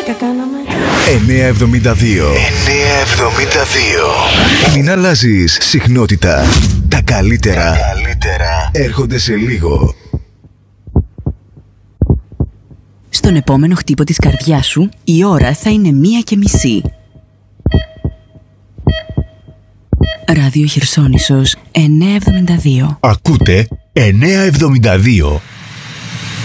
πλάκα κάναμε. 972. Μην αλλάζεις συχνότητα. Τα καλύτερα έρχονται σε λίγο. Στον επόμενο χτύπο της καρδιάς σου, η ώρα θα είναι 1:30. Ράδιο Χερσόνησος 972. Ακούτε 972.